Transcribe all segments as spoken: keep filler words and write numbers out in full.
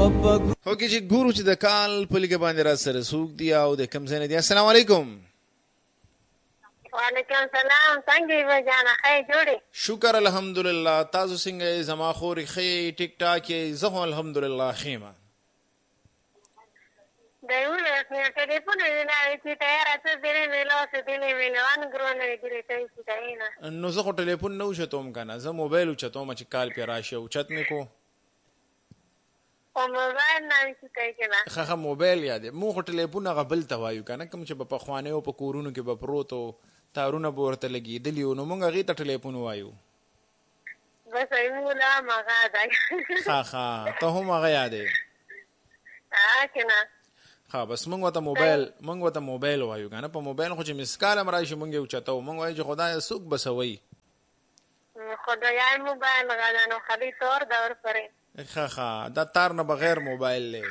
اوکې چې ګورو چې د کال په لګه باندې را سره سوق دی او د کم ځای نه دی. السلام علیکم. وعلیکم السلام. څنګه یې جانا خیر جوړې؟ شکر الحمدلله. تاسو څنګه یې؟ زما خورې ښې ټیک ټاک یې؟ زه خو الحمدلله ښه یم. د یو له ټلیفون یې نه چې تیار اته دې ملو څه دې ملو ان ګرونه دې ته چې تاینه نو زه خو ټلیفون نه وشتوم کنه، زه موبایل وچتوم چې کال پې راشي او چت مې کو او موبایل نه چې کوي کنه. خخه موبایل یاد مو خو ټلیفون هغه بل ته وایو کنه، کوم چې په خوانه او په کورونو کې به پروتو تارونه بورته لګېدلی نو مونږ هغې ته ټلیفون وایو. بس ایمو لا مغا ده خخه ته هم هغه یادې ها کنه. ها بس مونږ وته موبایل مونږ وته موبایل وایو کنه. په موبایل خو چې مسکال هم راشي مونږ یو چتو مونږ وایو چې خدای سوق بسوي خدای موبایل غاډه نو خالي تور دور پرې خخه دا تار نه بغیر موبایل له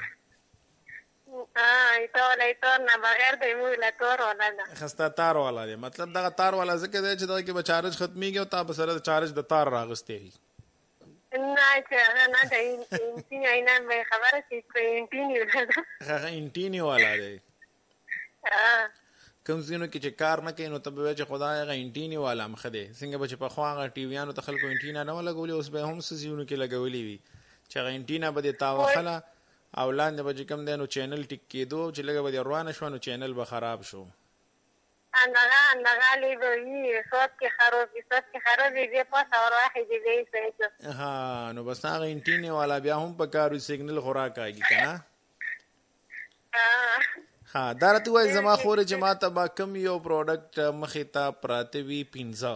ها ایتو ایتو نه بغیر د مو له تور ولا نه خسته تار والا دی. مطلب دا تار والا ځکه دی چې دا کې به چارج ختميږي او تا به سره چارج د تار راغستې نه چې نه دا انټینی نه مې خبره چې انټینی ولا خخه انټینی والا دی. ها کوم ځینو کې چې کار نه کوي نو ته به چې خدای غ انټینی والا مخ دی څنګه به چې په خواغه ټي ویانو ته خلکو انټینا نه ولګولې اوس به هم سيزونو کې لګولې وي چې غ انټینا به د تاوخله او لاندې به کوم دینو چینل ټیک کېدو چې لګه به روانه شو نو چینل به خراب شو. اندغه اندغه لیدوی صوت کې خراب صوت کې خراب دی په اور واحد دی څه ها نو بس هغه انټینی والا بیا هم په کارو سیګنل خوراکایږي کنه. ها ها دا راته وای زما خورې چې ما ته با کم یو پروډکټ مخې ته پراته وي پینځه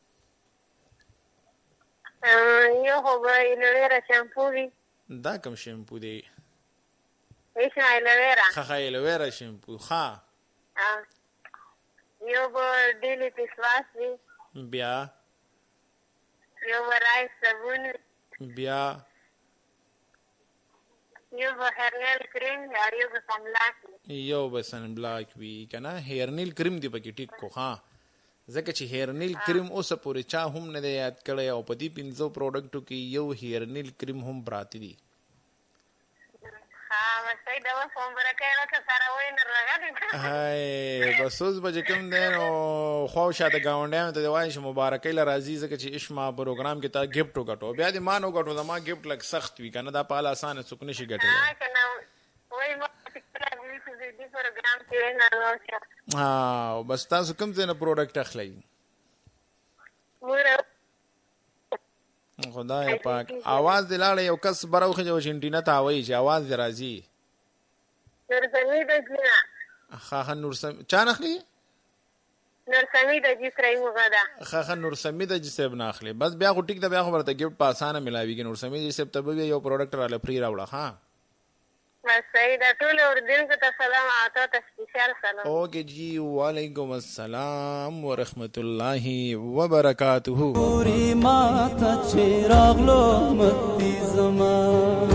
یو خو به ایلوویرا شیمپو وي. دا کوم شیمپو دی؟ ایسا ایلوویرا خخه ایلوویرا شیمپو. ها یو به ډیلی فیس واش وي. بیا یو به رایس صابون وي. بیا یو به هرنیل کریم او یو به سن بلاک وي. یو به سن بلاک وي کنه. هیرنیل کریم دی پکې ټیک کو. ها ځکه چې هیرنیل کریم اوسه پورې چا هم نه دی یاد کړی او په دې پنځو پروډکټو کې یو هیرنیل کریم هم پراته دي. ها مستای دا فون برکه لکه سره وای نه راغلی. هاي بس اوس به کوم دی نو خو شاته گاونډیانو ته وایي چې مبارکۍ ل راځي ځکه چې اشما پروګرام کې تا گیفت وګټو بیا دې مانو غټو زما گیفت لک سخت وی کنه دا په اسانه څوک نشي ګټل. ها کنه وای ما دې پروګرام کې نه راځي. ها بس تاسو کوم څه نه پروډکټ اخلئ؟ مور خدای پاک आवाज دلاله یو کس بروخه جو شینټینا ته وایي چې आवाज درازي. نور سمې د جنا خا نور سم چا نخلي؟ نور سمې د جې سره یو غدا خا نور سمې د جې سب ناخلي. بس بیا خو ټیک د بیا خو ورته گیفت په اسانه ملاويږي. نور سمې جې سب ته به یو پروډکټ رااله فری راوړه. ها بس صحیح دا ټول اور دین ته سلام آتا ته سپیشل سلام. اوکے جی وعلیکم السلام ورحمت الله وبرکاتہ. پوری ماتا چراغلو متی زمان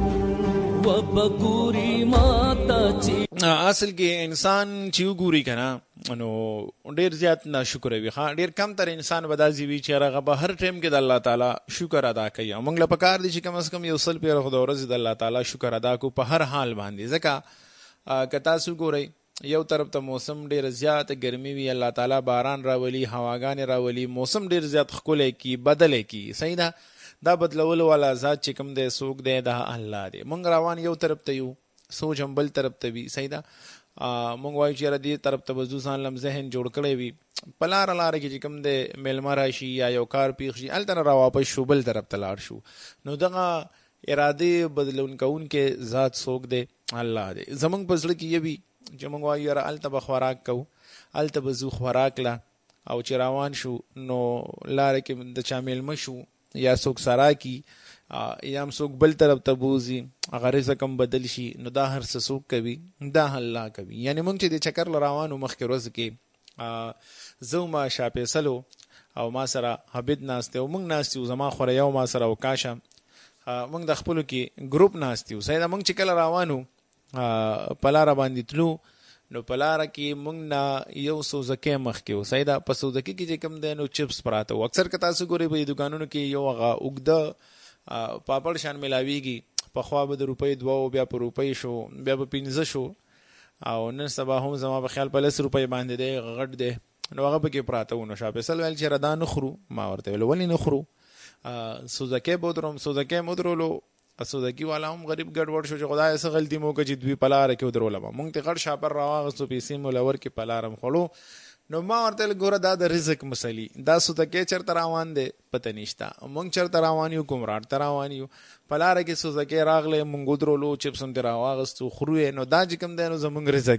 وبګوري ماتا چې اصل کې انسان چې وګوري کنه نو ډیر زیات ناشکر وي. ها ډیر کم تر انسان بدازي وي چې هغه به هر ټیم کې د الله تعالی شکر ادا کوي. موږ له پکار دي چې کم از کم یو سل پیر خدای ورځ د الله تعالی شکر ادا کو په هر حال باندې. ځکه کتا سو ګوري یو طرف ته موسم ډیر زیات ګرمي وي الله تعالی باران راولي هواګان راولي موسم ډیر زیات خکولې کی بدلې کی. صحیح ده دا بدلول والا ذات چې کوم دی سوق دی دا الله دی. مونږ روان یو طرف ته یو سوچ هم بل طرف ته وي. صحیح ده مونږ وایو چې ردی طرف ته وضو ځان لم ذهن جوړ کړی وي په لار لار کې چې کوم دی میلمه راشي یا یو کار پیښ شي الته را واپس شو بل طرف ته لاړ شو نو دغه اراده بدلون کون کې ذات سوق دی الله دی. زمونږ په زړه کې یوي چې مونږ وایو را الته به خوراک کو الته به زو خوراک لا او چې روان شو نو لار کې د چا میلمه شو یا څوک سرا کی یا هم څوک بل طرف ته بوزي هغه رزقم بدل شي نو دا هر څه څوک کوي دا الله کوي. یعنی مونږ چې د چکر لراوانو مخکې ورځ کې زو ما شاپېسلو او ما سره حبید ناسته او مونږ ناستو زما خوره یو ما سره وکاشه مونږ د خپلو کې ګروپ ناستو. سیدا مونږ چې کله روانو پلاره باندې تلو نو پلاره کې مونږ نه یو سوزکه مخ کې سیدا په سوزکه کې چې کوم دی نو چپس پراته و. اکثر که تاسو ګورئ په دکانونو کې یو هغه اوږده پاپړ شان ملاویږي په خوا به د روپۍ دوه بیا په روپۍ شو بیا په پنځه شو او نن سبا هم زما په خیال په لس روپۍ باندې دی غټ دی نو هغه پکې پراته و. نو شاه فیصل ویل چې ردا نه خورو. ما ورته ویل ولې نه خورو؟ سوزکۍ به ودروم. سوزکۍ مې ودرولو. سوزکي والا هم غریب ګډوډ شو چې خدای څه غلطي مو وکړه چې دوی په لاره کې ودرولم. مونږ ته غټ شاپر راواغستو پیسې مو لور کې په لاره م خوړو. نو ما ورته ویل ګوره دا د رزق مسلې دا سوزکۍ چېرته روان دی پته نشته. مونږ چېرته روان یو کوم راټ ته روان یو په لاره کې سوزکۍ راغلی مونږ ودرولو چپس هم ترې راواغستو خورو یې. نو دا چې کوم دی نو زمونږ رزق